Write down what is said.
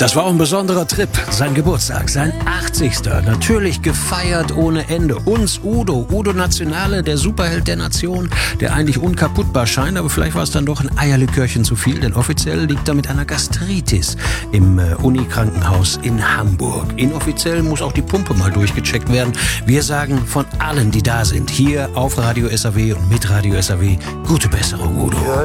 Das war ein besonderer Trip. Sein Geburtstag, sein 80. Natürlich gefeiert ohne Ende. Uns Udo Nationale, der Superheld der Nation, der eigentlich unkaputtbar scheint, aber vielleicht war es dann doch ein Eierlikörchen zu viel, denn offiziell liegt er mit einer Gastritis im Unikrankenhaus in Hamburg. Inoffiziell muss auch die Pumpe mal durchgecheckt werden. Wir sagen von allen, die da sind, hier auf Radio SAW und mit Radio SAW, gute Besserung, Udo.